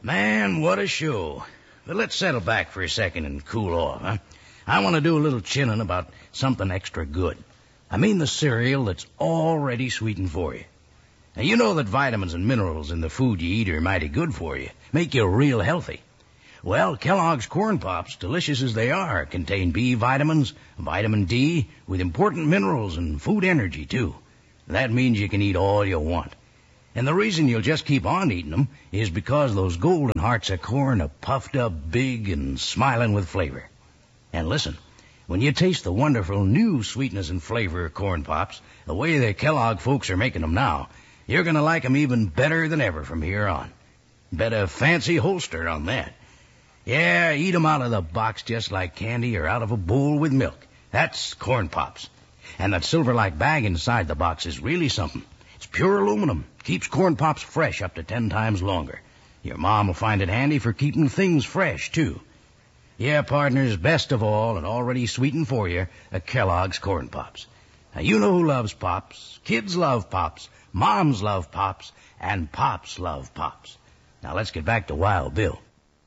Man, what a show. But let's settle back for a second and cool off, huh? I want to do a little chinning about something extra good. I mean the cereal that's already sweetened for you. Now, you know that vitamins and minerals in the food you eat are mighty good for you, make you real healthy. Well, Kellogg's Corn Pops, delicious as they are, contain B vitamins, vitamin D, with important minerals and food energy, too. That means you can eat all you want. And the reason you'll just keep on eating them is because those golden hearts of corn are puffed up big and smiling with flavor. And listen, when you taste the wonderful new sweetness and flavor of Corn Pops, the way the Kellogg folks are making them now, you're going to like them even better than ever from here on. Bet a fancy holster on that. Yeah, eat them out of the box just like candy or out of a bowl with milk. That's Corn Pops. And that silver-like bag inside the box is really something. It's pure aluminum. Keeps Corn Pops fresh up to 10 times longer. Your mom will find it handy for keeping things fresh, too. Yeah, partners, best of all, and already sweetened for you, are Kellogg's Corn Pops. Now, you know who loves Pops. Kids love Pops. Moms love Pops. And Pops love Pops. Now, let's get back to Wild Bill.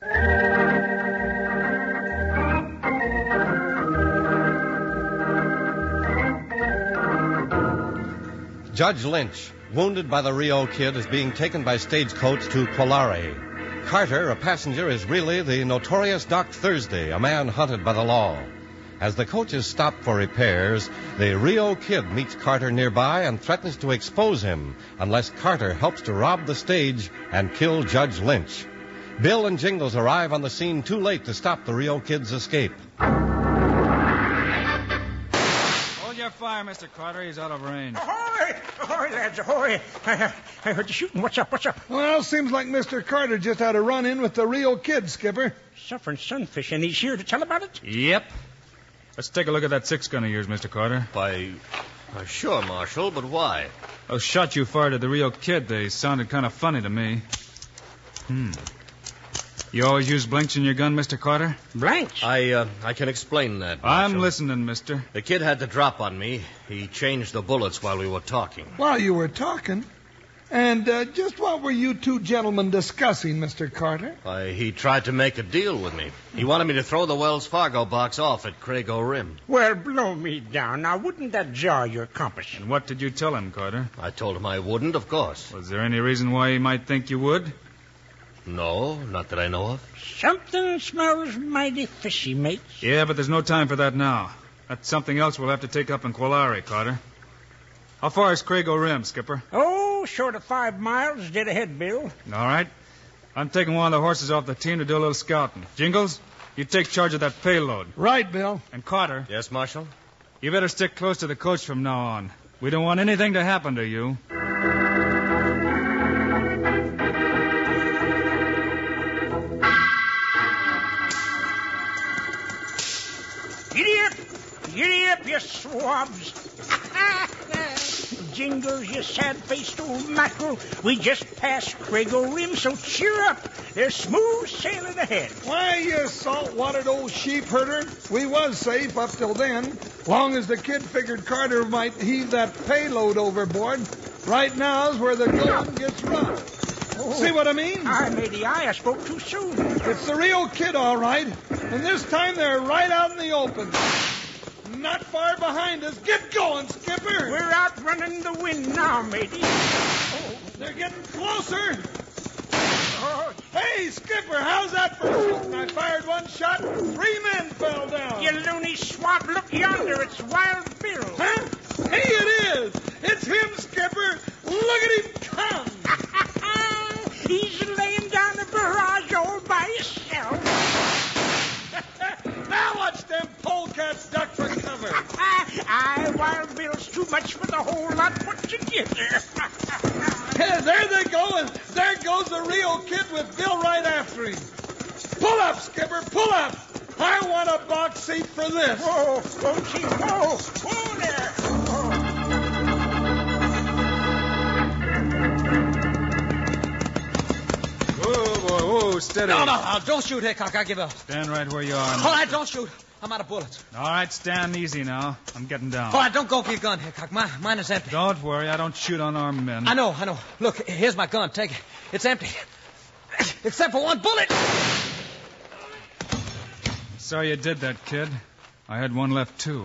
Judge Lynch, wounded by the Rio Kid, is being taken by stagecoach to Quolare. Carter, a passenger, is really the notorious Doc Thursday, a man hunted by the law. As the coach is stopped for repairs, the Rio Kid meets Carter nearby and threatens to expose him unless Carter helps to rob the stage and kill Judge Lynch. Bill and Jingles arrive on the scene too late to stop the Rio Kid's escape. Hold your fire, Mr. Carter. He's out of range. Ahoy! Ahoy, lads, ahoy! I heard you shooting. What's up? Well, seems like Mr. Carter just had a run-in with the Rio Kid, Skipper. Suffering sunfish, and he's here to tell about it? Yep. Let's take a look at that 6-gun of yours, Mr. Carter. Why, sure, Marshal, but why? Those shots you fired at the Rio Kid, they sounded kind of funny to me. You always use blanks in your gun, Mr. Carter? Blanks? I can explain that, Marshal. I'm listening, mister. The kid had to drop on me. He changed the bullets while we were talking. While you were talking? And just what were you two gentlemen discussing, Mr. Carter? He tried to make a deal with me. He wanted me to throw the Wells Fargo box off at Crago Rim. Well, blow me down. Now, wouldn't that jar your compass? And what did you tell him, Carter? I told him I wouldn't, of course. Was there any reason why he might think you would? No, not that I know of. Something smells mighty fishy, mates. Yeah, but there's no time for that now. That's something else we'll have to take up in Quolare, Carter. How far is Crago Rim, Skipper? Oh, short of 5 miles, dead ahead, Bill. All right. I'm taking one of the horses off the team to do a little scouting. Jingles, you take charge of that payload. Right, Bill. And Carter. Yes, Marshal? You better stick close to the coach from now on. We don't want anything to happen to you. Giddy up, you swabs. Jingles, you sad-faced old mackerel. We just passed Crago Rim, so cheer up. There's smooth sailing ahead. Why, you salt-watered old sheep herder, we was safe up till then. Long as the kid figured Carter might heave that payload overboard. Right now's where the going gets rough. Oh. See what I mean? I spoke too soon. It's the Rio Kid, all right. And this time they're right out in the open. Not far behind us. Get going, Skipper. We're outrunning the wind now, matey. Oh, they're getting closer. Oh, hey, Skipper, how's that for shooting? I fired one shot, 3 men fell down. You loony swab, look yonder. It's Wild Bill. Huh? Hey, it is. It's him, Skipper. Look at him come. He's laying down the barrage all by himself. Now watch them polecats duck for cover. Wild Bill's too much for the whole lot put together. There they go, and there goes the Rio Kid with Bill right after him. Pull up, Skipper, pull up. I want a box seat for this. Oh, Chief, oh, there. Whoa, boy, whoa, steady. No, don't shoot, Hickok. I give up. Stand right where you are. All right, don't shoot. I'm out of bullets. All right, stand easy now. I'm getting down. All right, don't go for your gun, Hickok. Mine is empty. Don't worry, I don't shoot unarmed men. I know. Look, here's my gun. Take it. It's empty. Except for one bullet. Sorry you did that, kid. I had one left, too.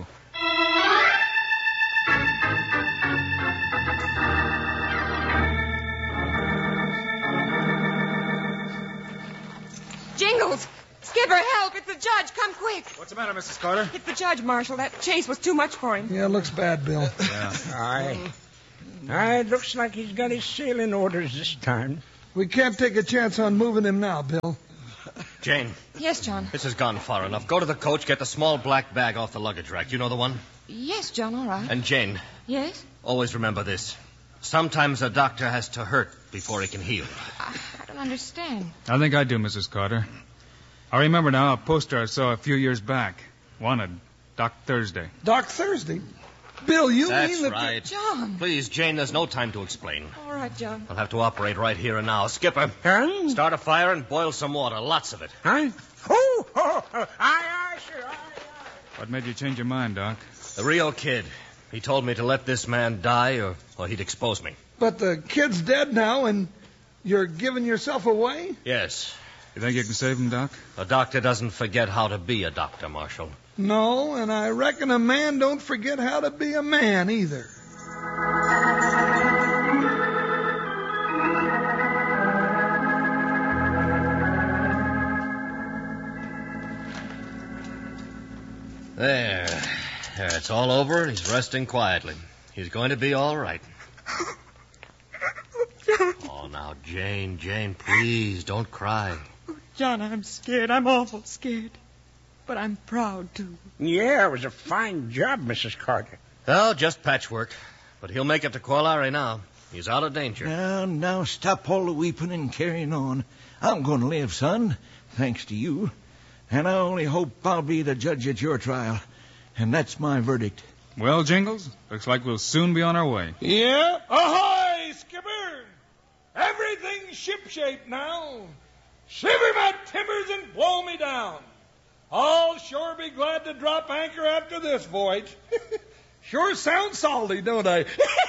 Jingles! Skipper, help! It's the judge. Come quick. What's the matter, Mrs. Carter? It's the judge, Marshal. That chase was too much for him. Yeah, looks bad, Bill. Aye. It looks like he's got his sailing orders this time. We can't take a chance on moving him now, Bill. Jane, Yes, John. this has gone far enough. Go to the coach, get the small black bag off the luggage rack. You know the one? Yes, John, all right. And Jane, Yes? always remember this. Sometimes a doctor has to hurt before he can heal. I don't understand. I think I do, Mrs. Carter. I remember now a poster I saw a few years back. Wanted, Doc Thursday. Doc Thursday? Bill, you That's mean that... right. John. Please, Jane, there's no time to explain. All right, John. I'll have to operate right here and now. Skipper, Huh? start a fire and boil some water, lots of it. Huh? Aye, sir. Aye. What made you change your mind, Doc? The Rio Kid. He told me to let this man die or he'd expose me. But the kid's dead now, and you're giving yourself away? Yes. You think you can save him, Doc? A doctor doesn't forget how to be a doctor, Marshal. No, and I reckon a man don't forget how to be a man either. There, it's all over. He's resting quietly. He's going to be all right. Oh, now, Jane, please, don't cry. John, I'm scared. I'm awful scared. But I'm proud, too. Yeah, it was a fine job, Mrs. Carter. Oh, just patchwork. But he'll make it to Qualari now. He's out of danger. Now, stop all the weeping and carrying on. I'm going to live, son, thanks to you. And I only hope I'll be the judge at your trial. And that's my verdict. Well, Jingles, looks like we'll soon be on our way. Yeah? Ahoy, Skipper! Everything's shipshape now. Shiver my timbers and blow me down. I'll sure be glad to drop anchor after this voyage. Sure sounds salty, don't I?